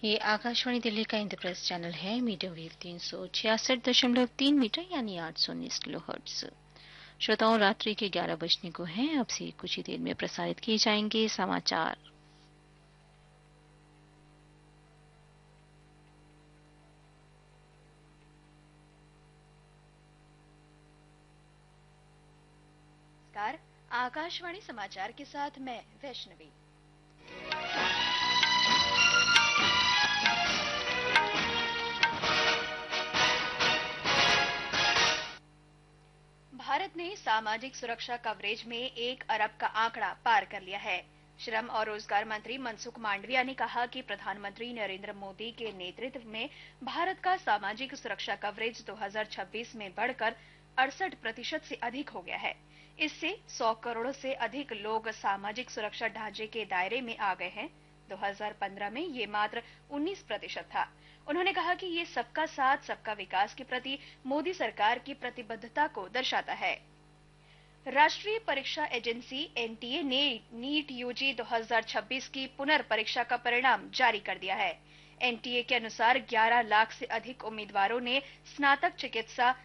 ये आकाशवाणी दिल्ली का इंद्रप्रस्थ चैनल है। मीडियम वेव 366.3 मीटर यानी 819 किलो हर्ट्ज। श्रोताओं, रात्रि के 11 बजने को हैं। अब से कुछ ही देर में प्रसारित किए जाएंगे समाचार। नमस्कार। आकाशवाणी समाचार के साथ मैं वैष्णवी। भारत ने सामाजिक सुरक्षा कवरेज में 1 अरब का आंकड़ा पार कर लिया है। श्रम और रोजगार मंत्री मनसुख मांडविया ने कहा कि प्रधानमंत्री नरेंद्र मोदी के नेतृत्व में भारत का सामाजिक सुरक्षा कवरेज 2026 में बढ़कर 68% से अधिक हो गया है। इससे 100 करोड़ से अधिक लोग सामाजिक सुरक्षा ढांचे के दायरे में आ गए हैं। 2015 में ये मात्र 19% था। उन्होंने कहा कि ये सबका साथ सबका विकास के प्रति मोदी सरकार की प्रतिबद्धता को दर्शाता है। राष्ट्रीय परीक्षा एजेंसी एनटीए ने नीट यूजी 2026 की पुनर्परीक्षा का परिणाम जारी कर दिया है। एनटीए के अनुसार 11 लाख से अधिक उम्मीदवारों ने स्नातक चिकित्सा